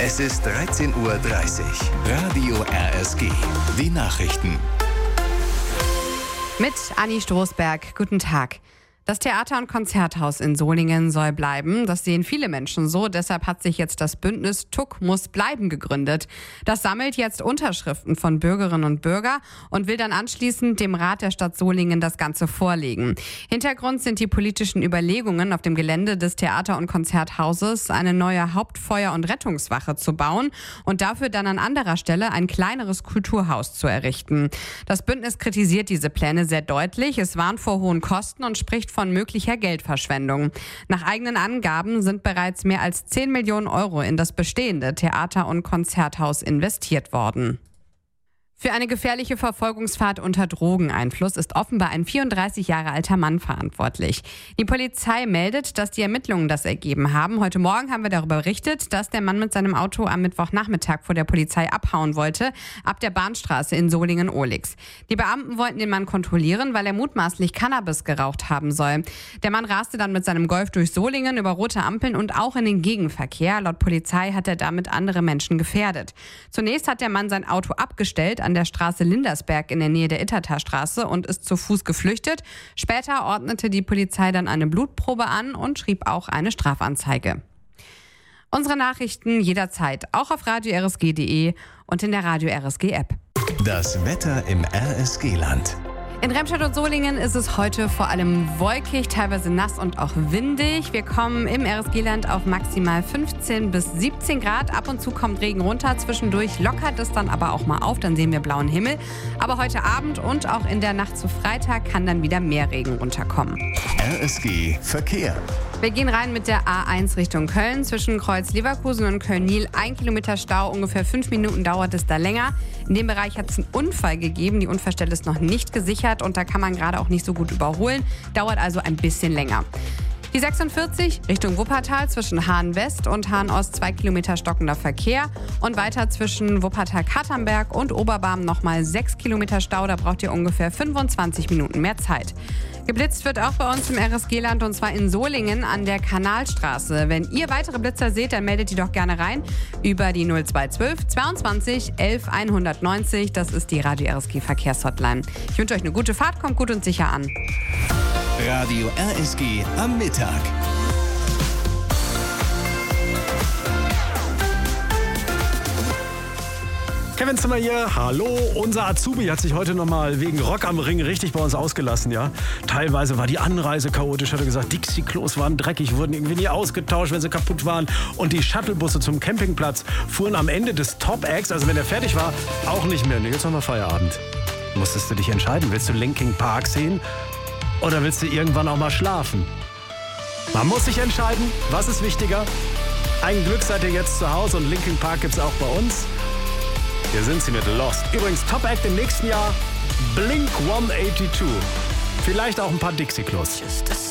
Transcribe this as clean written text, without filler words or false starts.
Es ist 13:30 Uhr. Radio RSG. Die Nachrichten. Mit Anni Stoßberg. Guten Tag. Das Theater- und Konzerthaus in Solingen soll bleiben. Das sehen viele Menschen so. Deshalb hat sich jetzt das Bündnis Tuck muss bleiben gegründet. Das sammelt jetzt Unterschriften von Bürgerinnen und Bürgern und will dann anschließend dem Rat der Stadt Solingen das Ganze vorlegen. Hintergrund sind die politischen Überlegungen, auf dem Gelände des Theater- und Konzerthauses eine neue Hauptfeuer- und Rettungswache zu bauen und dafür dann an anderer Stelle ein kleineres Kulturhaus zu errichten. Das Bündnis kritisiert diese Pläne sehr deutlich. Es warnt vor hohen Kosten und spricht von möglicher Geldverschwendung. Nach eigenen Angaben sind bereits mehr als 10 Millionen Euro in das bestehende Theater- und Konzerthaus investiert worden. Für eine gefährliche Verfolgungsfahrt unter Drogeneinfluss ist offenbar ein 34 Jahre alter Mann verantwortlich. Die Polizei meldet, dass die Ermittlungen das ergeben haben. Heute Morgen haben wir darüber berichtet, dass der Mann mit seinem Auto am Mittwochnachmittag vor der Polizei abhauen wollte, ab der Bahnstraße in Solingen-Ohlix. Die Beamten wollten den Mann kontrollieren, weil er mutmaßlich Cannabis geraucht haben soll. Der Mann raste dann mit seinem Golf durch Solingen über rote Ampeln und auch in den Gegenverkehr. Laut Polizei hat er damit andere Menschen gefährdet. Zunächst hat der Mann sein Auto abgestellt an der Straße Lindersberg in der Nähe der Itterterstraße und ist zu Fuß geflüchtet. Später ordnete die Polizei dann eine Blutprobe an und schrieb auch eine Strafanzeige. Unsere Nachrichten jederzeit, auch auf radio-rsg.de und in der Radio RSG App. Das Wetter im RSG-Land. In Remscheid und Solingen ist es heute vor allem wolkig, teilweise nass und auch windig. Wir kommen im RSG-Land auf maximal 15 bis 17 Grad. Ab und zu kommt Regen runter. Zwischendurch lockert es dann aber auch mal auf. Dann sehen wir blauen Himmel. Aber heute Abend und auch in der Nacht zu Freitag kann dann wieder mehr Regen runterkommen. RSG Verkehr. Wir gehen rein mit der A1 Richtung Köln. Zwischen Kreuz Leverkusen und Köln-Niel 1 Kilometer Stau. Ungefähr 5 Minuten dauert es da länger. In dem Bereich hat es einen Unfall gegeben. Die Unfallstelle ist noch nicht gesichert und da kann man gerade auch nicht so gut überholen. Dauert also ein bisschen länger. Die 46 Richtung Wuppertal zwischen Hahn-West und Hahn-Ost 2 Kilometer stockender Verkehr und weiter zwischen Wuppertal-Katernberg und Oberbarm nochmal 6 Kilometer Stau. Da braucht ihr ungefähr 25 Minuten mehr Zeit. Geblitzt wird auch bei uns im RSG-Land und zwar in Solingen an der Kanalstraße. Wenn ihr weitere Blitzer seht, dann meldet die doch gerne rein über die 0212 22 11 190. Das ist die Radio RSG Verkehrshotline. Ich wünsche euch eine gute Fahrt, kommt gut und sicher an. Radio RSG am Mittag. Kevin Zimmer hier, hallo. Unser Azubi hat sich heute nochmal wegen Rock am Ring richtig bei uns ausgelassen, ja. Teilweise war die Anreise chaotisch, hat er gesagt, Dixie-Klos waren dreckig, wurden irgendwie nie ausgetauscht, wenn sie kaputt waren. Und die Shuttlebusse zum Campingplatz fuhren am Ende des Top-Acts, also wenn er fertig war, auch nicht mehr. Nee, jetzt nochmal Feierabend. Musstest du dich entscheiden, willst du Linkin Park sehen oder willst du irgendwann auch mal schlafen? Man muss sich entscheiden, was ist wichtiger? Ein Glück seid ihr jetzt zu Hause und Linkin Park gibt's auch bei uns. Hier sind sie mit Lost. Übrigens, Top Act im nächsten Jahr, Blink 182. Vielleicht auch ein paar Dixie-Klos.